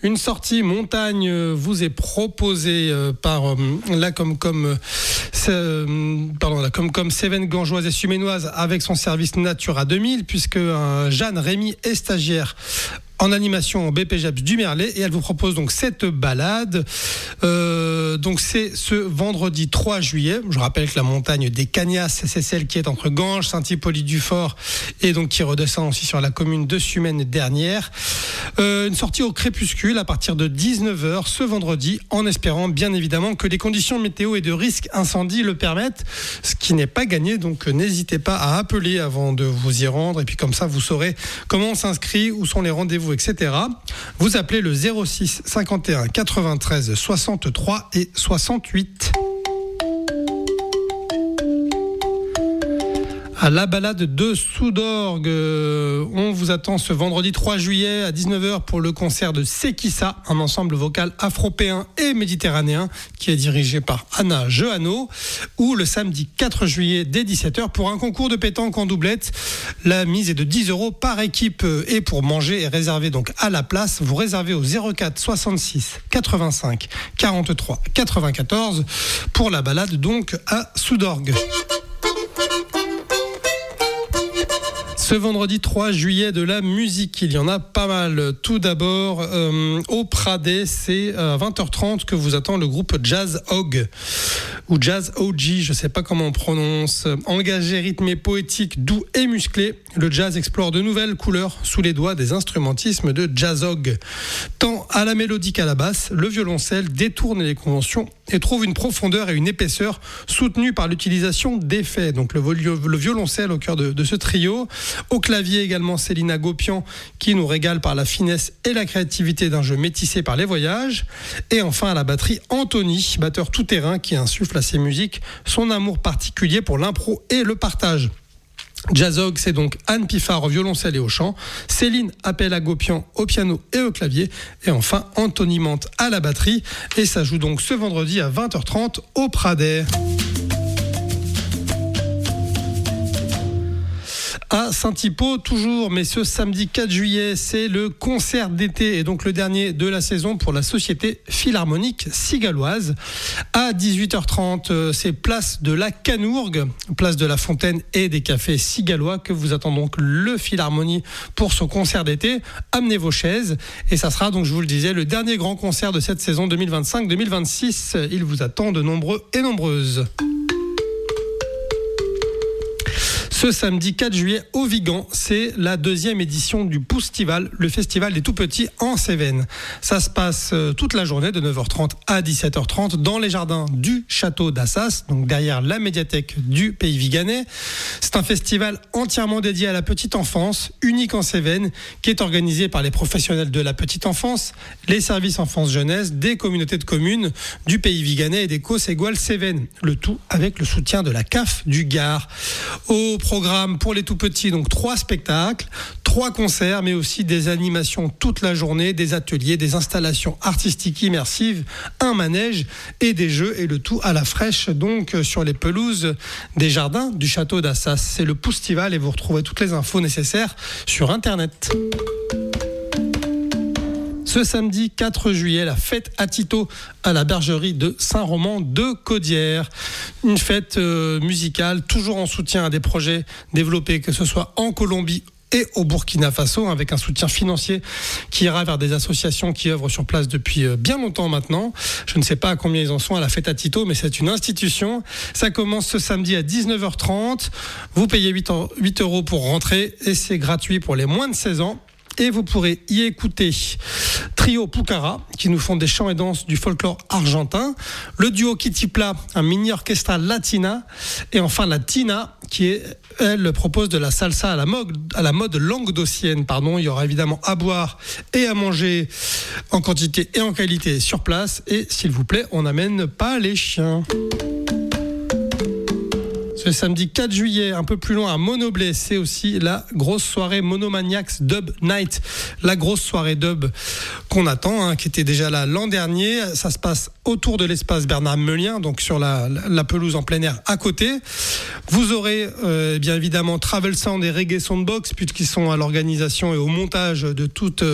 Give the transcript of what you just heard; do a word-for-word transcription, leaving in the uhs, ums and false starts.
Une sortie montagne vous est proposée par euh, la Comcom, euh, pardon, la Comcom Cévennes gangeoise et suménoise avec son service Natura deux mille, puisque euh, Jeanne Rémy est stagiaire en animation en B P J A P S du Merlet et elle vous propose donc cette balade. Euh, donc c'est ce vendredi trois juillet. Je rappelle que la montagne des Cagnasses, c'est celle qui est entre Ganges, Saint-Hippolyte-du-Fort et donc qui redescend aussi sur la commune de Sumène dernière. Euh, une sortie au crépuscule à partir de dix-neuf heures ce vendredi, en espérant bien évidemment que les conditions météo et de risque incendie le permettent, ce qui n'est pas gagné. Donc n'hésitez pas à appeler avant de vous y rendre et puis comme ça vous saurez comment on s'inscrit, où sont les rendez-vous, et cetera. Vous appelez le zéro six cinquante et un quatre-vingt-treize soixante-trois et soixante-huit. À la balade de Soudorgues, euh, on vous attend ce vendredi trois juillet à dix-neuf heures pour le concert de Sekissa, un ensemble vocal afropéen et méditerranéen qui est dirigé par Anna Jehanneau, ou le samedi quatre juillet dès dix-sept heures pour un concours de pétanque en doublette. La mise est de dix euros par équipe et pour manger est réservé donc à la place. Vous réservez au zéro quatre soixante-six quatre-vingt-cinq quarante-trois quatre-vingt-quatorze pour la balade donc à Soudorgues. Ce vendredi trois juillet, de la musique, il y en a pas mal. Tout d'abord, euh, au Pradet, c'est à vingt heures trente que vous attend le groupe Jazz Hog, ou Jazz O G, je ne sais pas comment on prononce. Engagé, rythmé, poétique, doux et musclé, le jazz explore de nouvelles couleurs sous les doigts des instrumentismes de Jazz Hog. Tant à la mélodie qu'à la basse, le violoncelle détourne les conventions et trouve une profondeur et une épaisseur soutenues par l'utilisation d'effets. Donc le, le violoncelle au cœur de, de ce trio. Au clavier également Célina Gopian qui nous régale par la finesse et la créativité d'un jeu métissé par les voyages. Et enfin à la batterie Anthony, batteur tout-terrain qui insuffle à ses musiques son amour particulier pour l'impro et le partage. Jazz Hog, c'est donc Anne Piffard au violoncelle et au chant, Céline Appel à Gopian au piano et au clavier, et enfin Anthony Mante à la batterie. Et ça joue donc ce vendredi à vingt heures trente au Pradet. À Saint-Hippo toujours, mais ce samedi quatre juillet, c'est le concert d'été et donc le dernier de la saison pour la Société Philharmonique Cigaloise. À dix-huit heures trente, c'est place de la Canourgue, place de la Fontaine et des cafés cigalois que vous attend donc le Philharmonie pour son concert d'été. Amenez vos chaises et ça sera donc, je vous le disais, le dernier grand concert de cette saison deux mille vingt-cinq deux mille vingt-six. Il vous attend de nombreux et nombreuses. Ce samedi quatre juillet au Vigan, c'est la deuxième édition du Poustival, le festival des tout-petits en Cévennes. Ça se passe toute la journée de neuf heures trente à dix-sept heures trente dans les jardins du château d'Assas, donc derrière la médiathèque du Pays Viganais. C'est un festival entièrement dédié à la petite enfance, unique en Cévennes, qui est organisé par les professionnels de la petite enfance, les services enfance-jeunesse, des communautés de communes du Pays Viganais et des Causses-Éguales Cévennes. Le tout avec le soutien de la C A F du Gard. Au programme pour les tout-petits, donc trois spectacles, trois concerts, mais aussi des animations toute la journée, des ateliers, des installations artistiques immersives, un manège et des jeux, et le tout à la fraîche, donc sur les pelouses des jardins du château d'Assas. C'est le Poustival et vous retrouvez toutes les infos nécessaires sur Internet. Ce samedi quatre juillet, la fête à Tito à la bergerie de Saint-Roman de Caudière. Une fête euh, musicale, toujours en soutien à des projets développés, que ce soit en Colombie et au Burkina Faso, avec un soutien financier qui ira vers des associations qui œuvrent sur place depuis bien longtemps maintenant. Je ne sais pas à combien ils en sont à la fête à Tito, mais c'est une institution. Ça commence ce samedi à dix-neuf heures trente. Vous payez huit euros pour rentrer et c'est gratuit pour les moins de seize ans. Et vous pourrez y écouter Trio Pucara, qui nous font des chants et danses du folklore argentin, le duo Kitipla, un mini-orchestra latina, et enfin la Tina, qui est, elle propose de la salsa à la mode, à la mode languedocienne. Pardon. Il y aura évidemment à boire et à manger en quantité et en qualité sur place. Et s'il vous plaît, on n'amène pas les chiens. Ce samedi quatre juillet, un peu plus loin à Monoblé, c'est aussi la grosse soirée Monomaniacs Dub Night. La grosse soirée dub qu'on attend, hein, qui était déjà là l'an dernier. Ça se passe autour de l'espace Bernard Meulien, donc sur la, la pelouse en plein air à côté. Vous aurez euh, bien évidemment Travel Sound et Reggae Soundbox, puisqu'ils sont à l'organisation et au montage de toute